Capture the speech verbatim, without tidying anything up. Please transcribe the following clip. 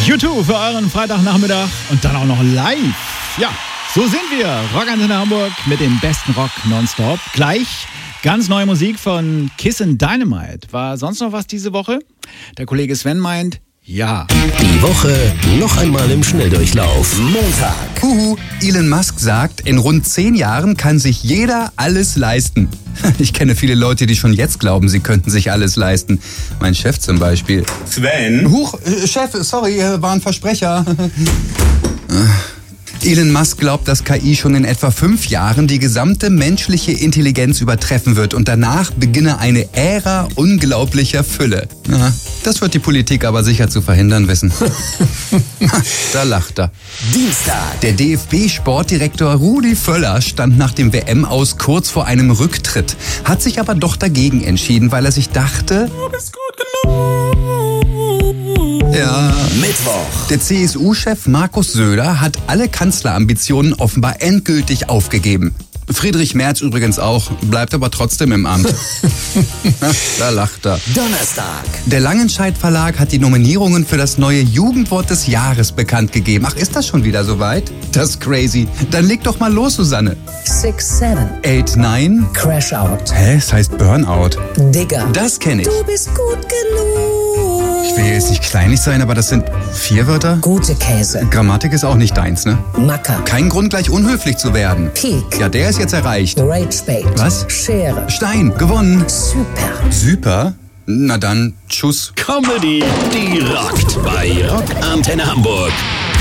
YouTube für euren Freitagnachmittag und dann auch noch live. Ja, so sind wir. Rockantenne Hamburg mit dem besten Rock nonstop. Gleich ganz neue Musik von Kiss and Dynamite. War sonst noch was diese Woche? Der Kollege Sven meint, ja. Die Woche noch einmal im Schnelldurchlauf. Montag. Huhu, Elon Musk sagt, in rund zehn Jahren kann sich jeder alles leisten. Ich kenne viele Leute, die schon jetzt glauben, sie könnten sich alles leisten. Mein Chef zum Beispiel. Sven? Huch, äh, Chef, sorry, war ein Versprecher. Elon Musk glaubt, dass K I schon in etwa fünf Jahren die gesamte menschliche Intelligenz übertreffen wird und danach beginne eine Ära unglaublicher Fülle. Ja, das wird die Politik aber sicher zu verhindern wissen. Da lacht er. Dienstag. Der D F B-Sportdirektor Rudi Völler stand nach dem W M-Aus kurz vor einem Rücktritt, hat sich aber doch dagegen entschieden, weil er sich dachte, Du bist gut genug. ja. Mittwoch. Der C S U-Chef Markus Söder hat alle Kanzlerambitionen offenbar endgültig aufgegeben. Friedrich Merz übrigens auch, bleibt aber trotzdem im Amt. Da lacht er. Donnerstag. Der Langenscheidt Verlag hat die Nominierungen für das neue Jugendwort des Jahres bekannt gegeben. Ach, ist das schon wieder soweit? Das ist crazy. Dann leg doch mal los, Susanne. Six, seven. Eight, nine. Crash out. Hä? Es heißt Burnout. Digger. Das kenne ich. Du bist gut genug. Ich will jetzt nicht kleinlich sein, aber das sind vier Wörter. Gute Käse. Grammatik ist auch nicht deins, ne? Macker. Kein Grund, gleich unhöflich zu werden. Peak. Ja, der ist jetzt erreicht. Rage Bait. Was? Schere. Stein, gewonnen. Super. Super. Na dann, tschüss. Comedy, die rockt bei Rockantenne Hamburg.